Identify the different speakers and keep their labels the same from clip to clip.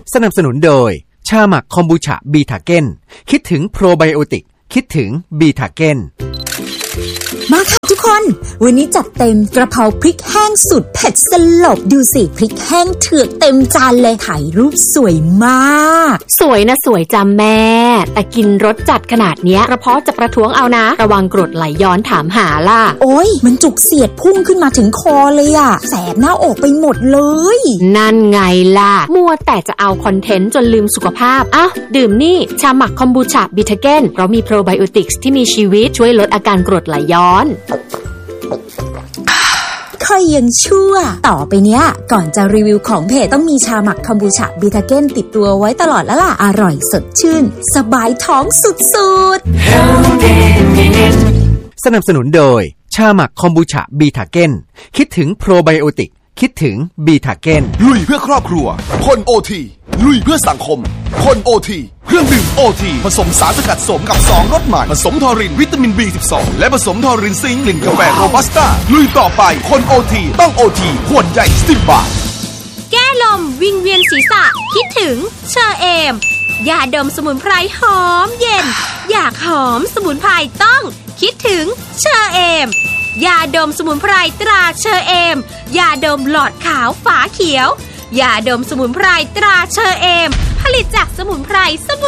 Speaker 1: สนับสนุนโดยชาหมักคอมบูชาบีทาเก้นคิดถึงโปรไบโอติกคิดถึงบีทาเก้น
Speaker 2: มาค่ะทุกคนวันนี้จัดเต็มกระเพราพริกแห้งสุดเผ็ดสลบดูสิพริกแห้งเถือกเต็มจานเลยถ่ายรูปสวยมาก
Speaker 3: สวยนะสวยจ้าแม่แต่กินรสจัดขนาดเนี้ยกระเพาะจะประท้วงเอานะระวังกรดไหลย้อนถามหาล่ะ
Speaker 2: โอ๊ยมันจุกเสียดพุ่งขึ้นมาถึงคอเลยอะแสบหน้าอกไปหมดเลย
Speaker 3: นั่นไงล่ะมัวแต่จะเอาคอนเทนต์จนลืมสุขภาพอ้าวดื่มนี่ชาหมักคอมบูชาบิทาเก้นเพราะมีโปรไบโอติกส์ที่มีชีวิตช่วยลดอาการกรดไหลย้อน
Speaker 2: ค่อยยังชั่วต่อไปเนี้ยก่อนจะรีวิวของเพจต้องมีชาหมักคอมบูชาบิทาเก้นติดตัวไว้ตลอดแล้วล่ะอร่อยสดชื่นสบายท้องสุด
Speaker 1: ๆสนับสนุนโดยชาหมักคอมบูชาบีทาเก้นคิดถึงโปรไบโอติกคิดถึงบีทาเก้น
Speaker 4: ลุยเพื่อครอบครัวคนโอทีลุยเพื่อสังคมคนโอทีเครื่องดื่มโอทีผสมสารสกัดสมกับ2รสใหม่ผสมทอรินวิตามิน B12 และผสมทอรินซิงค์กลิ่นกาแฟโรบัสต้าลุยต่อไปคนโอทีต้องโอทีขวดใหญ่10 บาท
Speaker 5: แก้ลมวิงเวียนศีรษะคิดถึงเชอเอมยาดมสมุนไพรหอมเย็นอยากหอมสมุนไพรต้องคิดถึงเชอเอมยาดมสมุนไพรตราเชอเอมยาดมหลอดขาวฝาเขียวยาดมสมุนไพรตราเชอเอมผลิตจากสมุนไพร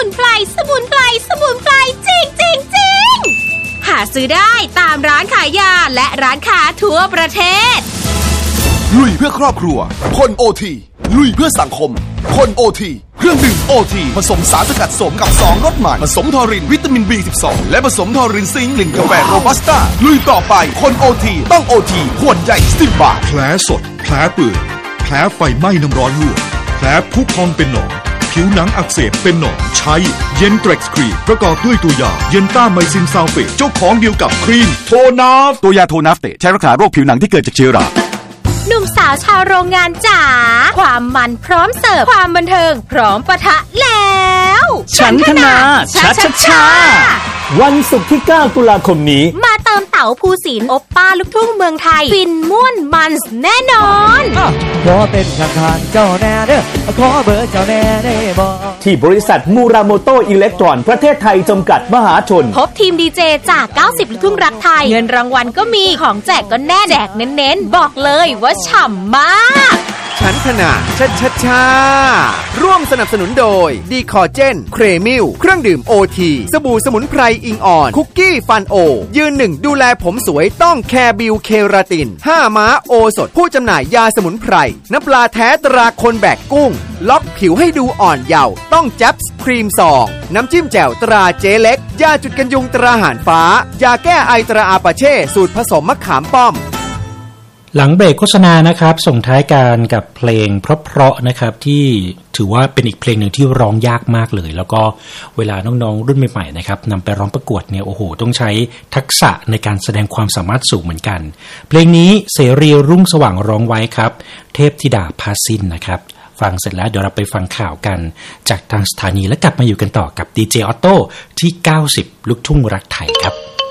Speaker 5: จริงหาซื้อได้ตามร้านขายยาและร้านค้าทั่วประเทศ
Speaker 4: ลุยเพื่อครอบครัวคนโอทีลุยเพื่อสังคมคนโอทีเครื่องดื่มโอทีผสมสารสกัดสมกับ2รสใหม่ผสมทอรินวิตามิน B12 และผสมทอรินซิงค์กลิ่นกาแฟโรบัสต้าลุยต่อไปคนโอทีต้องโอทีขวดใหญ่10 บาท
Speaker 6: แผลสดแผลเปื่อยแผลไฟไหม้น้ำร้อนลวกแผลพุพองเป็นหนองผิวหนังอักเสบเป็นหนองใช้เย็นเทร็กซ์ครีมประกอบด้วยตัวยาเย็นต้าไมซินซัลเฟตเจ้าของเดียวกับครีมโทนาฟ
Speaker 4: ตัวยาโทนาฟเตใช้รักษาโรคผิวหนังที่เกิดจากเชื้อรา
Speaker 5: หนุ่มสาวชาวโรงงานจ๋าความมันพร้อมเสิร์ฟความบันเทิงพร้อมปะทะแล้ว
Speaker 7: ฉันธนาชาวันศุกร์ที่9 ตุลาคมนี้
Speaker 5: มาเติมเต๋าภูสินทร์โอปป้าลูกทุ่งเมืองไทยฟินม่วนมันแน่นอน
Speaker 7: ขอเป็นข้างๆเจ้าแน่เด้อขอเบอร์เจ้าแน่ได้บ่ที่บริษัทมูราโมโตอิเล็กตรอนประเทศไทยจำกัดมหาชน
Speaker 5: พบทีมดีเจจาก90ลูกทุ่งรักไทยเงินรางวัลก็มีของแจกก็แน่แจกเน้นๆบอกเลยว่าฉ่ำมาก
Speaker 1: ฉันธนาชาร่วมสนับสนุนโดยดีคอเจนเครมิลเครื่องดื่มโอทีสบู่สมุนไพรอิงอ่อนคุกกี้ฟันโอยืนหนึ่งดูแลผมสวยต้องแคร์บิวเคราติน5ม้าโอสดผู้จำหน่ายยาสมุนไพรน้ำปลาแท้ตราคนแบกกุ้งล็อกผิวให้ดูอ่อนเยาว์ต้องแจ๊บครีมซองน้ำจิ้มแจ่วตราเจ๊เล็กยาจุดกันยุงตราห่านฟ้ายาแก้ไอตราอาปาเช่สูตรผสมมะขามป้อม
Speaker 8: หลังเบรกโฆษณานะครับส่งท้ายการกับเพลงเพราะๆนะครับที่ถือว่าเป็นอีกเพลงหนึ่งที่ร้องยากมากเลยแล้วก็เวลาน้องๆรุ่นใหม่ๆนะครับนำไปร้องประกวดเนี่ยโอ้โหต้องใช้ทักษะในการแสดงความสามารถสูงเหมือนกันเพลงนี้เสรีรุ่งสว่างร้องไว้ครับเทพธิดาพาสิ้นนะครับฟังเสร็จแล้วเดี๋ยวเราไปฟังข่าวกันจากทางสถานีและกลับมาอยู่กันต่อกับดีเจออโต้ที่90ลูกทุ่งรักไทยครับ